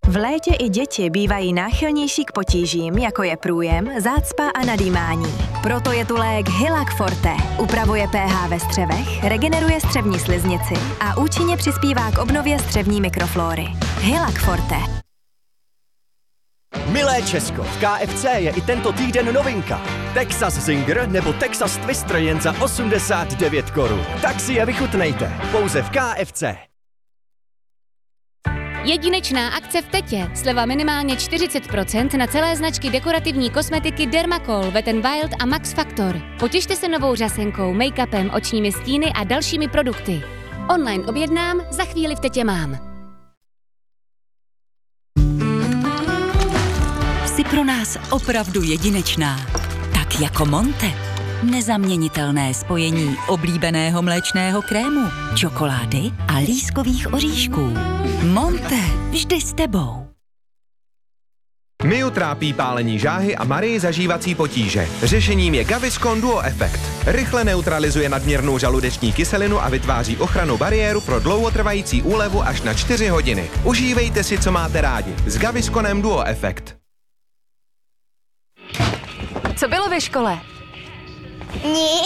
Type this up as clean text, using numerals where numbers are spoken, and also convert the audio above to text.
V létě i děti bývají náchylnější k potížím, jako je průjem, zácpa a nadýmání. Proto je tu lék Hylac Forte. Upravuje pH ve střevech, regeneruje střevní sliznici a účinně přispívá k obnově střevní mikroflóry. Hylac Forte. Milé Česko, v KFC je i tento týden novinka. Texas Zinger nebo Texas Twister jen za 89 korun. Tak si je vychutnejte, pouze v KFC. Jedinečná akce v Tetě. Sleva minimálně 40% na celé značky dekorativní kosmetiky Dermacol, Wet n Wild a Max Factor. Potěšte se novou řasenkou, make-upem, očními stíny a dalšími produkty. Online objednám, za chvíli v Tetě mám. Jsi pro nás opravdu jedinečná. Tak jako Monte. Nezaměnitelné spojení oblíbeného mléčného krému, čokolády a lískových oříšků. Monte, vždy s tebou. Miu trápí pálení žáhy a Marii zažívací potíže. Řešením je Gaviscon Duo Effect. Rychle neutralizuje nadměrnou žaludeční kyselinu a vytváří ochrannou bariéru pro dlouhotrvající úlevu až na 4 hodiny. Užívejte si, co máte rádi. S Gavisconem Duo Effect. Co bylo ve škole? Nic.